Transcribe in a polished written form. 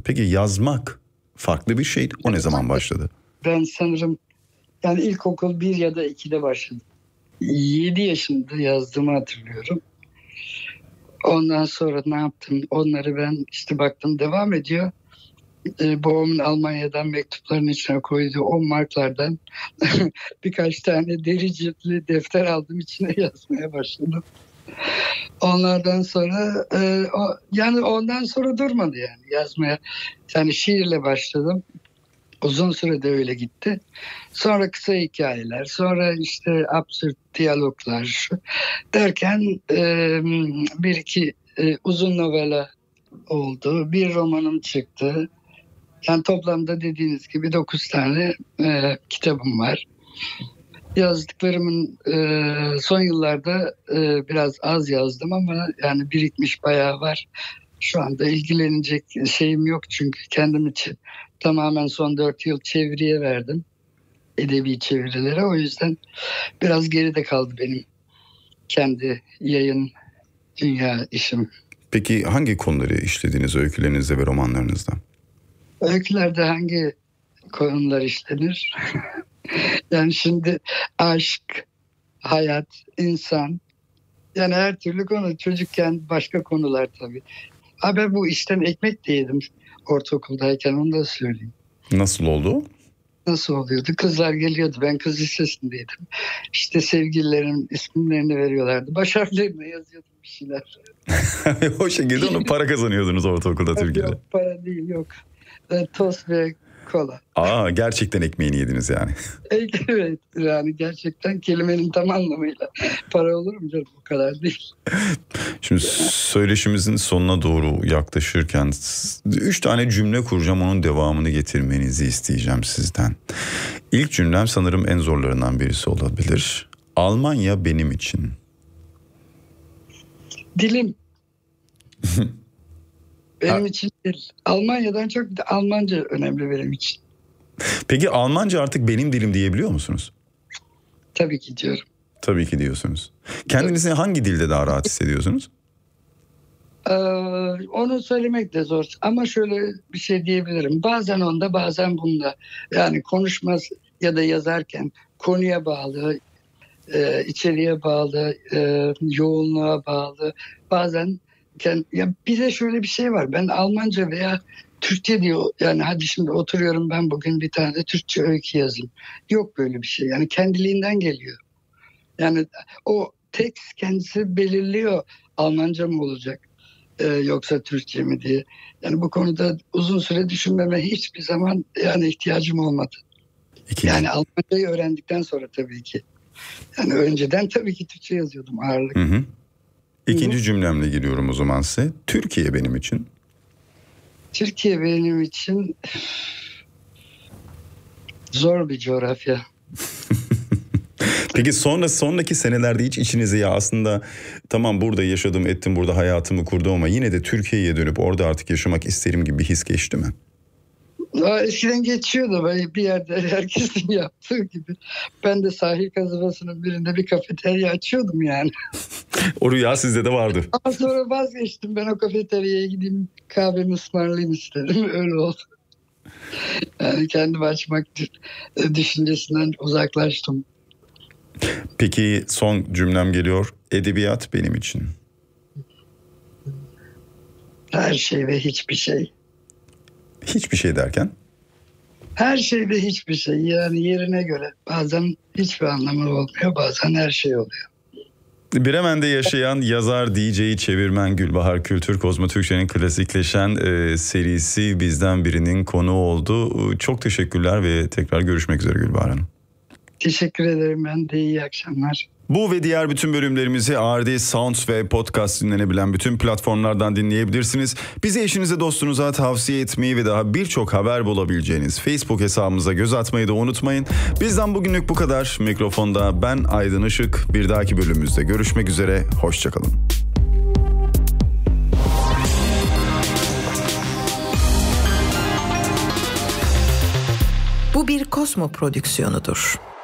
Peki yazmak farklı bir şeydi. O ne zaman başladı? Ben sanırım yani ilkokul 1 ya da 2'de başladım. 7 yaşında yazdığımı hatırlıyorum. Ondan sonra ne yaptım? Onları ben işte baktım devam ediyor. Babamın Almanya'dan mektupların içine koyduğu 10 marklardan birkaç tane deri ciltli defter aldım, içine yazmaya başladım. Onlardan sonra yani ondan sonra durmadı yani yazmaya. Yani şiirle başladım. Uzun sürede öyle gitti. Sonra kısa hikayeler, sonra işte absürt diyaloglar derken bir iki uzun novela oldu. Bir romanım çıktı. Yani toplamda dediğiniz gibi 9 tane kitabım var. Yazdıklarımın son yıllarda biraz az yazdım ama yani birikmiş bayağı var. Şu anda ilgilenecek şeyim yok çünkü kendim için tamamen son 4 yıl çeviriye verdim. Edebi çevirilere. O yüzden biraz geride kaldı benim kendi yayın dünya işim. Peki hangi konuları işlediniz öykülerinizde ve romanlarınızda? Öykülerde hangi konular işlenir? Yani şimdi aşk, hayat, insan, yani her türlü konu. Çocukken başka konular tabii. Ben bu işten ekmek de yedim ortaokuldayken, onu da söyleyeyim. Nasıl oldu? Nasıl oluyordu? Kızlar geliyordu. Ben kız lisesindeydim. İşte sevgililerin isimlerini veriyorlardı. Baş harflerini yazıyordum bir şeyler. O şekilde onu para kazanıyordunuz ortaokulda Türkiye'de. Yok, para değil, yok. Tost ve kola. Gerçekten ekmeğini yediniz yani. Evet, yani gerçekten kelimenin tam anlamıyla. Para olur mu canım, bu kadar değil. Şimdi söyleşimizin sonuna doğru yaklaşırken 3 tane cümle kuracağım, onun devamını getirmenizi isteyeceğim sizden. İlk cümlem sanırım en zorlarından birisi olabilir. Almanya benim için. Dilim. Benim için değil. Almanya'dan çok Almanca önemli benim için. Peki Almanca artık benim dilim diyebiliyor musunuz? Tabii ki diyorum. Tabii ki diyorsunuz. Kendinizi hangi dilde daha rahat hissediyorsunuz? Onu söylemek de zor. Ama şöyle bir şey diyebilirim. Bazen onda, bazen bunda. Yani konuşmaz ya da yazarken konuya bağlı, içeriğe bağlı, yoğunluğa bağlı. Bazen ya bir de şöyle bir şey var. Ben Almanca veya Türkçe diyor. Yani hadi şimdi oturuyorum ben bugün bir tane de Türkçe öykü yazayım. Yok böyle bir şey. Yani kendiliğinden geliyor. Yani o tekst kendisi belirliyor. Almanca mı olacak yoksa Türkçe mi diye. Yani bu konuda uzun süre düşünmeme hiçbir zaman yani ihtiyacım olmadı. Yani Almancayı öğrendikten sonra tabii ki. Yani önceden tabii ki Türkçe yazıyordum ağırlık. İkinci cümlemle giriyorum o zaman size. Türkiye benim için. Türkiye benim için zor bir coğrafya. Peki sonraki senelerde hiç içinize ya aslında tamam burada yaşadım ettim, burada hayatımı kurdum ama yine de Türkiye'ye dönüp orada artık yaşamak isterim gibi bir his geçti mi? Eskiden geçiyordu bir yerde herkesin yaptığı gibi. Ben de sahil kasabasının birinde bir kafeterya açıyordum yani. O rüya sizde de vardı. Ama sonra vazgeçtim. Ben o kafeteryaya gideyim kahvemi ısmarlayayım istedim. Öyle oldu. Yani kendimi açmak düşüncesinden uzaklaştım. Peki son cümlem geliyor. Edebiyat benim için. Her şey ve hiçbir şey. Hiçbir şey derken? Her şey ve hiçbir şey. Yani yerine göre. Bazen hiçbir anlamı olmuyor. Bazen her şey oluyor. Bremen'de yaşayan yazar, DJ, çevirmen Gülbahar Kültür, Kozmo Türkçe'nin klasikleşen serisi bizden birinin konuğu oldu. Çok teşekkürler ve tekrar görüşmek üzere Gülbahar Hanım. Teşekkür ederim, ben de iyi akşamlar. Bu ve diğer bütün bölümlerimizi ARD Sounds ve podcast dinlenebilen bütün platformlardan dinleyebilirsiniz. Bizi eşinize dostunuza tavsiye etmeyi ve daha birçok haber bulabileceğiniz Facebook hesabımıza göz atmayı da unutmayın. Bizden bugünlük bu kadar. Mikrofonda ben Aydın Işık. Bir dahaki bölümümüzde görüşmek üzere. Hoşçakalın. Bu bir Kozmo prodüksiyonudur.